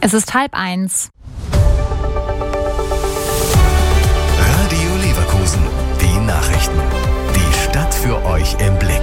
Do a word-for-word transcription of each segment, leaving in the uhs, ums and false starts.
Es ist halb eins. Radio Leverkusen, die Nachrichten. Die Stadt für euch im Blick.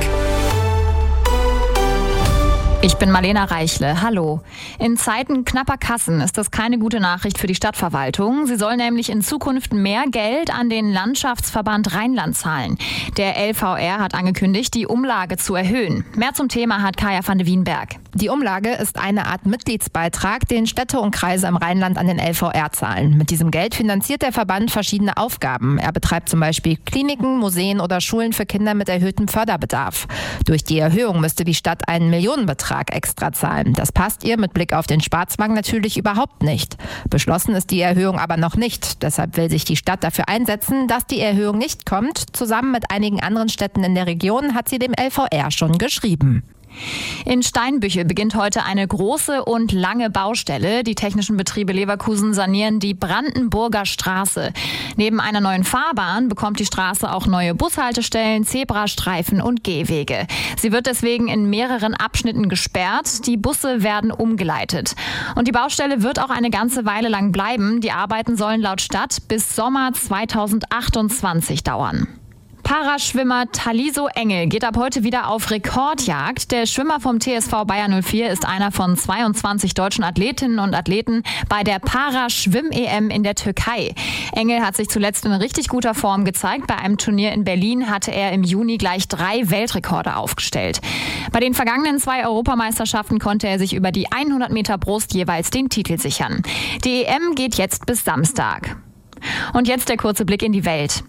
Ich bin Marlena Reichle. Hallo. In Zeiten knapper Kassen ist das keine gute Nachricht für die Stadtverwaltung. Sie soll nämlich in Zukunft mehr Geld an den Landschaftsverband Rheinland zahlen. Der L V R hat angekündigt, die Umlage zu erhöhen. Mehr zum Thema hat Kaya van de Wienberg. Die Umlage ist eine Art Mitgliedsbeitrag, den Städte und Kreise im Rheinland an den L V R zahlen. Mit diesem Geld finanziert der Verband verschiedene Aufgaben. Er betreibt zum Beispiel Kliniken, Museen oder Schulen für Kinder mit erhöhtem Förderbedarf. Durch die Erhöhung müsste die Stadt einen Millionenbetrag extra zahlen. Das passt ihr mit Blick auf den Sparzwang natürlich überhaupt nicht. Beschlossen ist die Erhöhung aber noch nicht. Deshalb will sich die Stadt dafür einsetzen, dass die Erhöhung nicht kommt. Zusammen mit einigen anderen Städten in der Region hat sie dem L V R schon geschrieben. In Steinbüchel beginnt heute eine große und lange Baustelle. Die technischen Betriebe Leverkusen sanieren die Brandenburger Straße. Neben einer neuen Fahrbahn bekommt die Straße auch neue Bushaltestellen, Zebrastreifen und Gehwege. Sie wird deswegen in mehreren Abschnitten gesperrt. Die Busse werden umgeleitet. Und die Baustelle wird auch eine ganze Weile lang bleiben. Die Arbeiten sollen laut Stadt bis Sommer zweitausendachtundzwanzig dauern. Paraschwimmer Taliso Engel geht ab heute wieder auf Rekordjagd. Der Schwimmer vom T S V Bayer null vier ist einer von zweiundzwanzig deutschen Athletinnen und Athleten bei der Paraschwimm-E M in der Türkei. Engel hat sich zuletzt in richtig guter Form gezeigt. Bei einem Turnier in Berlin hatte er im Juni gleich drei Weltrekorde aufgestellt. Bei den vergangenen zwei Europameisterschaften konnte er sich über die hundert Meter Brust jeweils den Titel sichern. Die E M geht jetzt bis Samstag. Und jetzt der kurze Blick in die Welt.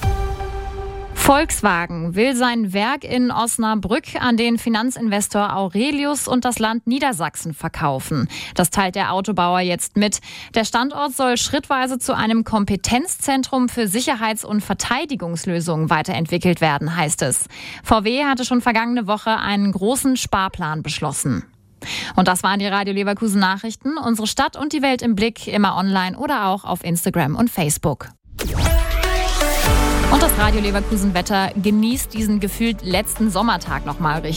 Volkswagen will sein Werk in Osnabrück an den Finanzinvestor Aurelius und das Land Niedersachsen verkaufen. Das teilt der Autobauer jetzt mit. Der Standort soll schrittweise zu einem Kompetenzzentrum für Sicherheits- und Verteidigungslösungen weiterentwickelt werden, heißt es. V W hatte schon vergangene Woche einen großen Sparplan beschlossen. Und das waren die Radio Leverkusen Nachrichten. Unsere Stadt und die Welt im Blick, immer online oder auch auf Instagram und Facebook. Und das Radio Leverkusen Wetter genießt diesen gefühlt letzten Sommertag noch mal richtig.